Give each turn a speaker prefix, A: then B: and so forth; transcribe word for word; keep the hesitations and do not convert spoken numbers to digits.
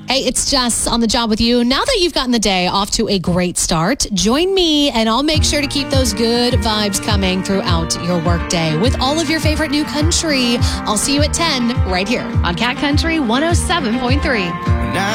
A: Hey, it's Jess on the job with you. Now that you've gotten the day off to a great start, join me and I'll make sure to keep those good vibes coming throughout your workday with all of your favorite new country. I'll see you at ten right here on Cat Country one oh seven point three.